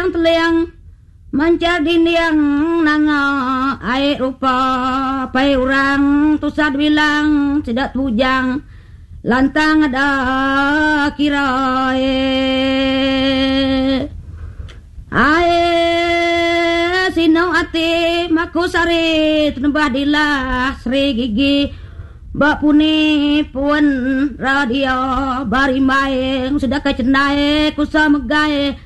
teliang mancar diniang nanga air rupa pai urang tu sad bilang tidak tujang lantang ada kira sinau ati makusari tunembah dilah Sri Gigi Mbak Puni pun radio bari maeng sudah kecenai kusa megai